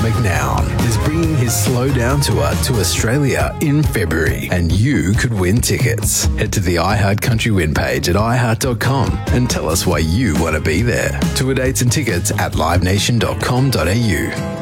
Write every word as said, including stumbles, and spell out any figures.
McNown is bringing his Slow Down tour to Australia in February, and you could win tickets. Head to the iHeart Country Win page at i heart dot com and tell us why you want to be there. Tour dates and tickets at live nation dot com dot a u.